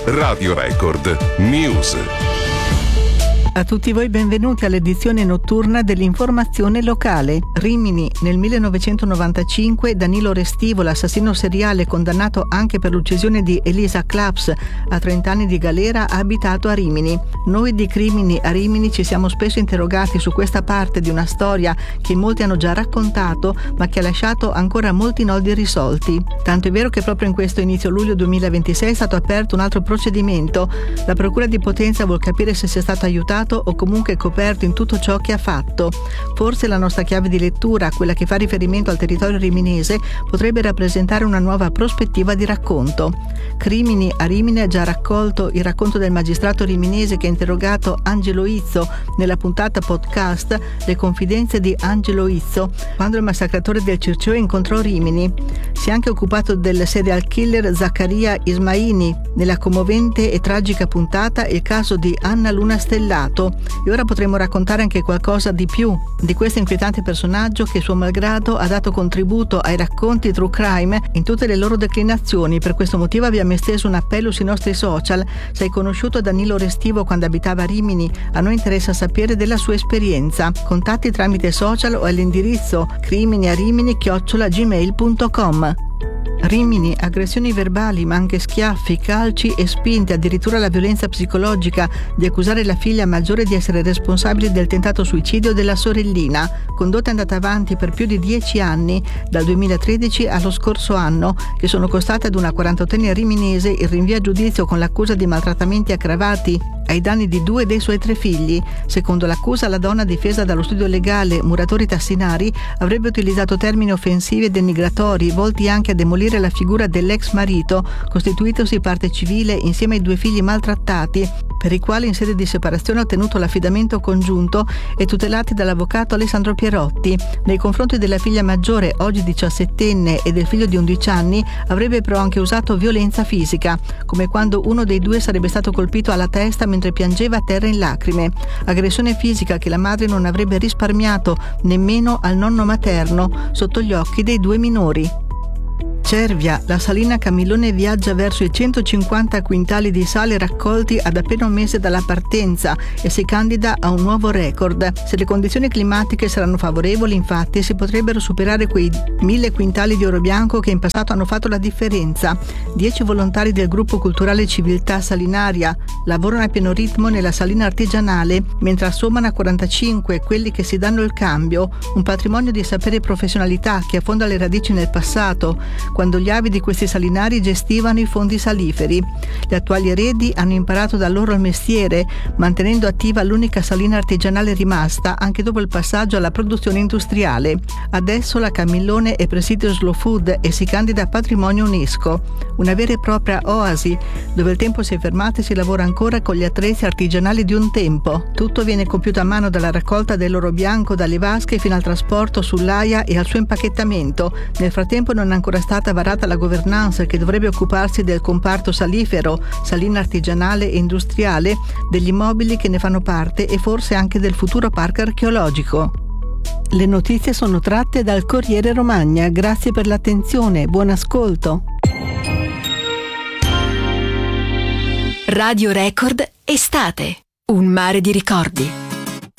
Radio Record News. A tutti voi benvenuti all'edizione notturna dell'informazione locale. Rimini. Nel 1995 Danilo Restivo, l'assassino seriale condannato anche per l'uccisione di Elisa Claps a 30 anni di galera, ha abitato a Rimini. Noi di Crimini a Rimini ci siamo spesso interrogati su questa parte di una storia che molti hanno già raccontato, ma che ha lasciato ancora molti nodi irrisolti. Tanto è vero che proprio in questo inizio luglio 2026 è stato aperto un altro procedimento. La Procura di Potenza vuol capire se sia stato aiutato o comunque coperto in tutto ciò che ha fatto. Forse la nostra chiave di lettura, quella che fa riferimento al territorio riminese, potrebbe rappresentare una nuova prospettiva di racconto. Crimini a Rimini ha già raccolto il racconto del magistrato riminese che ha interrogato Angelo Izzo nella puntata podcast Le confidenze di Angelo Izzo, quando il massacratore del Circeo incontrò Rimini. Si è anche occupato del serial killer Zaccaria Ismaini nella commovente e tragica puntata Il caso di Anna Luna Stellato. E ora potremo raccontare anche qualcosa di più di questo inquietante personaggio che suo malgrado ha dato contributo ai racconti true crime in tutte le loro declinazioni. Per questo motivo abbiamo esteso un appello sui nostri social. Se hai conosciuto Danilo Restivo quando abitava a Rimini, a noi interessa sapere della sua esperienza. Contatti tramite social o all'indirizzo criminiarimini@gmail.com. Rimini, aggressioni verbali ma anche schiaffi, calci e spinte, addirittura la violenza psicologica di accusare la figlia maggiore di essere responsabile del tentato suicidio della sorellina. Condotta è andata avanti per più di 10 anni, dal 2013 allo scorso anno, che sono costate ad una 48enne riminese il rinvio a giudizio con l'accusa di maltrattamenti aggravati ai danni di 2 dei suoi 3 figli. Secondo l'accusa, la donna, difesa dallo studio legale Muratori Tassinari, avrebbe utilizzato termini offensivi e denigratori volti anche a demolire la figura dell'ex marito, costituitosi parte civile insieme ai 2 figli maltrattati, per i quali in sede di separazione ha ottenuto l'affidamento congiunto e tutelati dall'avvocato Alessandro Pierotti. Nei confronti della figlia maggiore, oggi 17enne, e del figlio di 11 anni, avrebbe però anche usato violenza fisica, come quando uno dei 2 sarebbe stato colpito alla testa mentre piangeva a terra in lacrime. Aggressione fisica che la madre non avrebbe risparmiato nemmeno al nonno materno sotto gli occhi dei 2 minori. Cervia, la salina Camillone viaggia verso i 150 quintali di sale raccolti ad appena un mese dalla partenza e si candida a un nuovo record. Se le condizioni climatiche saranno favorevoli, infatti, si potrebbero superare quei 1000 quintali di oro bianco che in passato hanno fatto la differenza. 10 volontari del gruppo culturale Civiltà Salinaria lavorano a pieno ritmo nella salina artigianale, mentre assommano a 45 quelli che si danno il cambio, un patrimonio di sapere e professionalità che affonda le radici nel passato, quando gli avi di questi salinari gestivano i fondi saliferi. Gli attuali eredi hanno imparato da loro il mestiere, mantenendo attiva l'unica salina artigianale rimasta anche dopo il passaggio alla produzione industriale. Adesso la Camillone è presidio slow food e si candida a patrimonio UNESCO, una vera e propria oasi dove il tempo si è fermato e si lavora ancora con gli attrezzi artigianali di un tempo. Tutto viene compiuto a mano, dalla raccolta dell'oro bianco dalle vasche fino al trasporto sull'aia e al suo impacchettamento. Nel frattempo non è ancora stata varata la governance che dovrebbe occuparsi del comparto salifero, salina artigianale e industriale, degli immobili che ne fanno parte e forse anche del futuro parco archeologico. Le notizie sono tratte dal Corriere Romagna. Grazie per l'attenzione, buon ascolto. Radio Record Estate, un mare di ricordi.